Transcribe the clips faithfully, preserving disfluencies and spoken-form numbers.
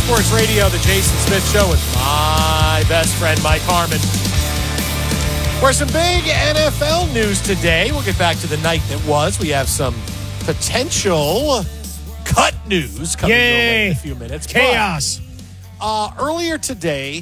Sports Radio, the Jason Smith Show with my best friend, Mike Harmon. Where's some big N F L news today? We'll get back to the night that was. We have some potential cut news coming your way in a few minutes. Chaos. But, uh, earlier today,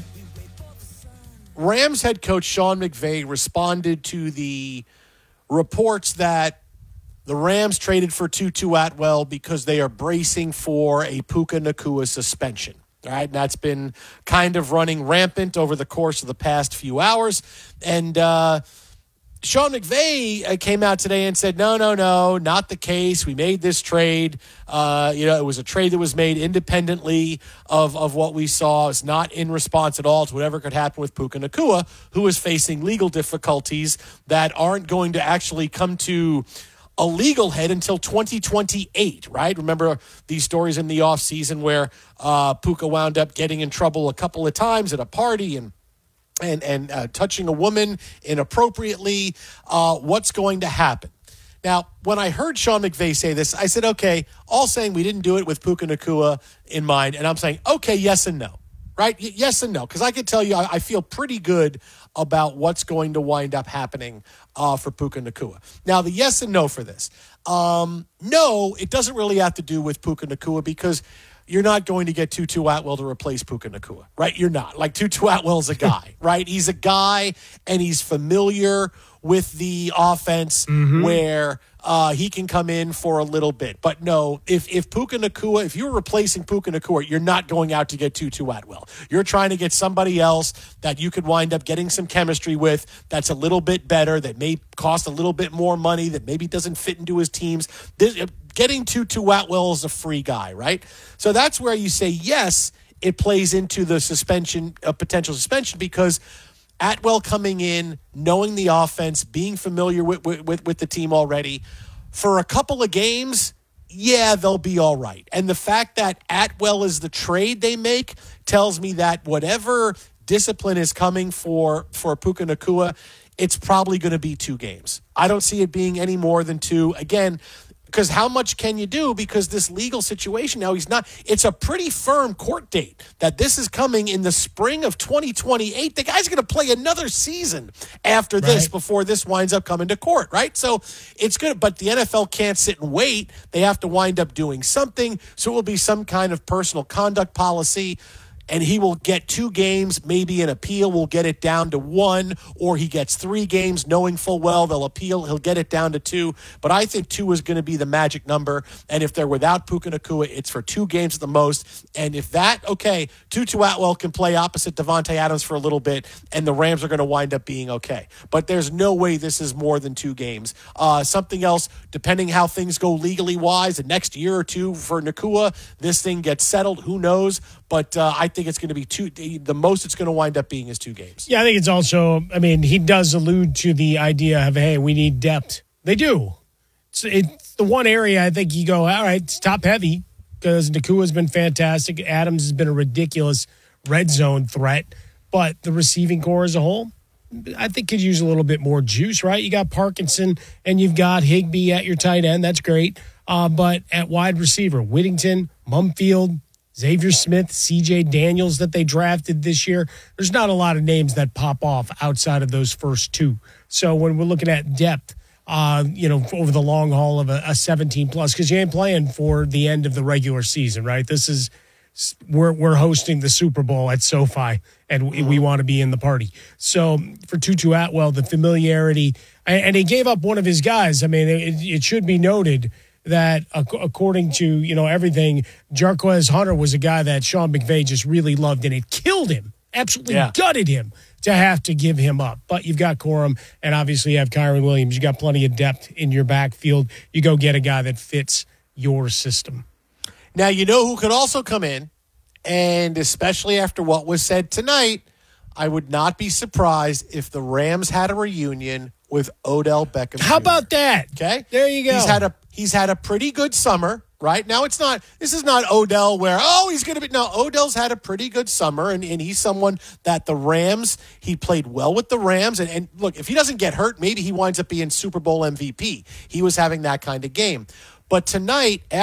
Rams head coach Sean McVay responded to the reports that the Rams traded for Tutu Atwell because they are bracing for a Puka Nacua suspension. All right, and that's been kind of running rampant over the course of the past few hours. And uh, Sean McVay came out today and said, no, no, no, not the case. We made this trade. Uh, you know, it was a trade that was made independently of, of what we saw. It's not in response at all to whatever could happen with Puka Nacua, who is facing legal difficulties that aren't going to actually come to a legal head until twenty twenty-eight, right? Remember these stories in the offseason where uh, Puka wound up getting in trouble a couple of times at a party and and and uh, touching a woman inappropriately. Uh, what's going to happen? Now, when I heard Sean McVay say this, I said, okay, all saying we didn't do it with Puka Nacua in mind, and I'm saying, okay, yes and no. Right? Y- yes and no. Because I can tell you, I-, I feel pretty good about what's going to wind up happening uh, for Puka Nacua. Now, the yes and no for this. Um, no, it doesn't really have to do with Puka Nacua because you're not going to get Tutu Atwell to replace Puka Nacua, right? You're not. Like, Tutu Atwell's a guy, right? He's a guy, and he's familiar with the offense mm-hmm. where uh, he can come in for a little bit. But no, if if Puka Nacua, if you're replacing Puka Nacua, you're not going out to get Tutu Atwell. You're trying to get somebody else that you could wind up getting some chemistry with that's a little bit better, that may cost a little bit more money, that maybe doesn't fit into his teams. This, getting Tutu Atwell is a free guy, right? So that's where you say, yes, it plays into the suspension, a potential suspension, because Atwell coming in, knowing the offense, being familiar with, with, with the team already, for a couple of games, yeah, they'll be all right. And the fact that Atwell is the trade they make tells me that whatever discipline is coming for, for Puka Nacua, it's probably going to be two games. I don't see it being any more than two. Again, because how much can you do? Because this legal situation now, he's not, it's a pretty firm court date that this is coming in the spring of twenty twenty-eight. The guy's going to play another season after this right. before this winds up coming to court, right? So it's good, but the N F L can't sit and wait. They have to wind up doing something. So it will be some kind of personal conduct policy. And he will get two games, maybe an appeal will get it down to one, or he gets three games knowing full well they'll appeal, he'll get it down to two. But I think two is going to be the magic number. And if they're without Puka Nacua, it's for two games at the most. And if that, okay, Tutu Atwell can play opposite Devontae Adams for a little bit, and the Rams are going to wind up being okay. But there's no way this is more than two games. Uh, something else, depending how things go legally-wise, the next year or two for Nacua, this thing gets settled, who knows? But uh, I think it's going to be two. The most it's going to wind up being is two games. Yeah, I think it's also, I mean, he does allude to the idea of, hey, we need depth. They do. It's, it's the one area I think you go, all right, it's top heavy because Nakua's been fantastic. Adams has been a ridiculous red zone threat. But the receiving core as a whole, I think could use a little bit more juice, right? You got Parkinson and you've got Higbee at your tight end. That's great. Uh, but at wide receiver, Whittington, Mumfield, Xavier Smith, C J Daniels that they drafted this year. There's not a lot of names that pop off outside of those first two. So when we're looking at depth, uh, you know, over the long haul of a, a seventeen plus, because you ain't playing for the end of the regular season, right? This is, we're we're hosting the Super Bowl at SoFi, and we, we want to be in the party. So for Tutu Atwell, the familiarity, and, and he gave up one of his guys. I mean, it, it should be noted that according to, you know, everything, Jarquez Hunter was a guy that Sean McVay just really loved, and it killed him, absolutely yeah. gutted him to have to give him up. But you've got Corum, and obviously you have Kyron Williams. You got plenty of depth in your backfield. You go get a guy that fits your system. Now, you know who could also come in, and especially after what was said tonight, I would not be surprised if the Rams had a reunion with Odell Beckham How Junior about that? Okay. There you go. He's had a he's had a pretty good summer, right? Now it's not this is not Odell where, oh, he's gonna be no, Odell's had a pretty good summer, and, and he's someone that the Rams, he played well with the Rams. And, and look, if he doesn't get hurt, maybe he winds up being Super Bowl M V P. He was having that kind of game. But tonight,